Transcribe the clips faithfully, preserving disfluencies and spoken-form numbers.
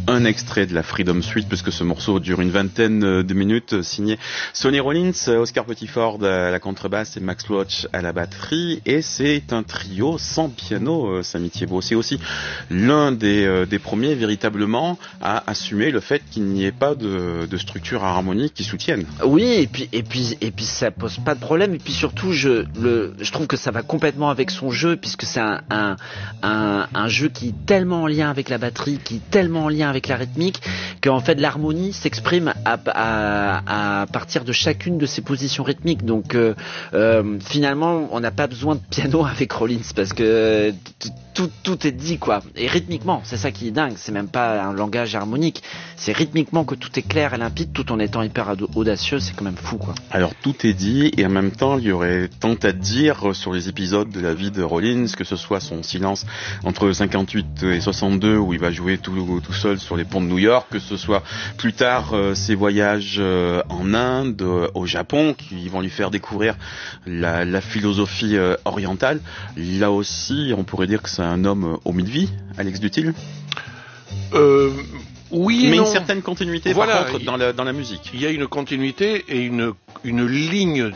un extrait de la Freedom Suite, puisque ce morceau dure une vingtaine de minutes, signé Sonny Rollins, Oscar Pettiford à la contrebasse et Max Roach à la batterie, et c'est un trio sans piano, Samy Thiebaud. C'est aussi l'un des, euh, des premiers véritablement à assumer le fait qu'il n'y ait pas de, de structure harmonique qui soutienne. Oui, et puis, et puis, et puis ça pose pas de problème, et puis surtout, je, le, je trouve que ça va complètement avec son jeu, puisque c'est un, un, un, un jeu qui est tellement en lien avec la batterie, qui est tellement en lien avec la rythmique, qu'en fait l'harmonie s'exprime à, à, à partir de chacune de ses positions rythmiques. Donc euh, euh, finalement, on n'a pas besoin de piano avec Rollins, parce que tout, tout est dit, quoi. Et rythmiquement, c'est ça qui est dingue, c'est même pas un langage harmonique, c'est rythmiquement que tout est clair et limpide, tout en étant hyper audacieux, c'est quand même fou, quoi. Alors tout est dit, et en même temps, il y aurait tant à dire sur les épisodes de la vie de Rollins, que ce soit son silence entre cinquante-huit et soixante-deux, où il va jouer tout, tout seul sur les ponts de New York, que ce soit plus tard euh, ses voyages euh, en Inde, euh, au Japon, qui vont lui faire découvrir la, la philosophie euh, orientale. Là aussi, on pourrait dire que c'est un homme aux mille vies, Alex Duthil. Euh... Oui et mais non. Une certaine continuité, voilà, par contre, dans la, dans la musique. Il y a une continuité et une, une ligne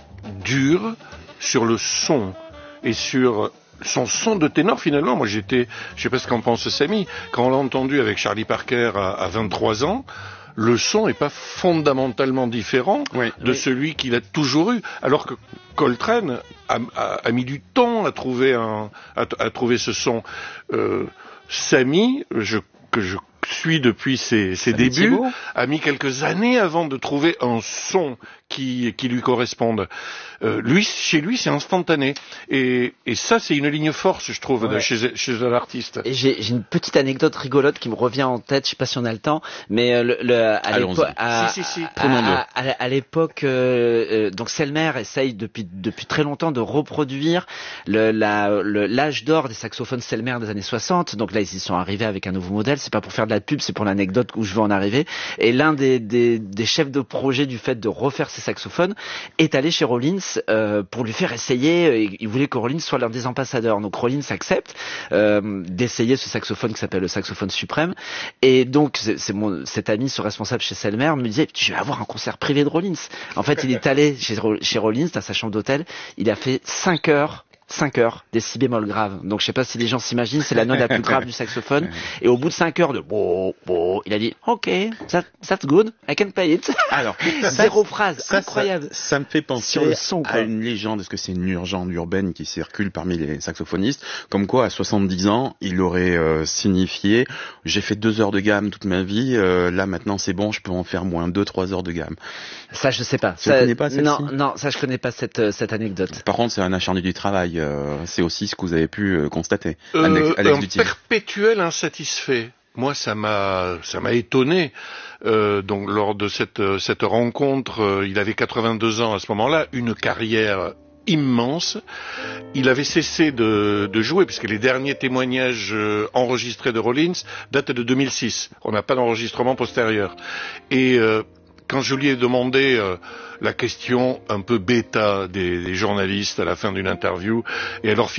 dure sur le son et sur son son de ténor. Finalement, moi j'étais, je sais pas ce qu'en pense Samy, quand on l'a entendu avec Charlie Parker à, à vingt-trois ans, le son n'est pas fondamentalement différent oui, de oui. celui qu'il a toujours eu, alors que Coltrane a, a, a mis du temps à trouver, un, à, à trouver ce son. Euh, Samy, je, que je suis depuis ses, ses débuts, Thibault. a mis quelques années avant de trouver un son qui, qui lui corresponde. Euh, lui, chez lui, c'est instantané. Et, et ça, c'est une ligne force, je trouve, ouais. de chez, chez un artiste. Et j'ai, j'ai une petite anecdote rigolote qui me revient en tête, je sais pas si on a le temps, mais le, le, à l'époque, à, si, si, si. à, à, à, à l'époque, euh, donc Selmer essaye depuis, depuis très longtemps de reproduire le, la, le, l'âge d'or des saxophones Selmer des années soixante. Donc là, ils y sont arrivés avec un nouveau modèle. C'est pas pour faire de la pub, c'est pour l'anecdote où je veux en arriver. Et l'un des, des, des chefs de projet du fait de refaire ces saxophones est allé chez Rollins euh, pour lui faire essayer. Il voulait que Rollins soit l'un des ambassadeurs. Donc Rollins accepte euh, d'essayer ce saxophone qui s'appelle le saxophone suprême. Et donc c'est, c'est mon, cet ami, ce responsable chez Selmer, me disait je vais avoir un concert privé de Rollins. En fait, il est allé chez, chez Rollins dans sa chambre d'hôtel. Il a fait cinq heures. cinq heures, des si bémol graves. Donc je sais pas si les gens s'imaginent, c'est la note la plus grave du saxophone. Et au bout de cinq heures de bo, bo, il a dit ok, that, that's good, I can play it. Alors, zéro phrase, ça, incroyable. Ça, ça me fait penser sur le son, à une légende, est-ce que c'est une légende urbaine qui circule parmi les saxophonistes, comme quoi à soixante-dix ans, il aurait euh, signifié j'ai fait deux heures de gamme toute ma vie, euh, là maintenant c'est bon, je peux en faire moins deux, trois heures de gamme. Ça je sais pas. Tu ça, ne connais pas celle-ci ? Non, non, ça je connais pas cette cette anecdote. Par contre, c'est un acharné du travail. Euh, c'est aussi ce que vous avez pu euh, constater. Euh, Alex, Alex un Duthil. Perpétuel insatisfait. Moi, ça m'a, ça m'a étonné. Euh, donc, lors de cette cette rencontre, euh, il avait quatre-vingt-deux ans à ce moment-là, une carrière immense. Il avait cessé de, de jouer puisque les derniers témoignages euh, enregistrés de Rollins datent de deux mille six. On n'a pas d'enregistrement postérieur. Et euh, quand je lui ai demandé euh, la question un peu bêta des, des journalistes à la fin d'une interview, et alors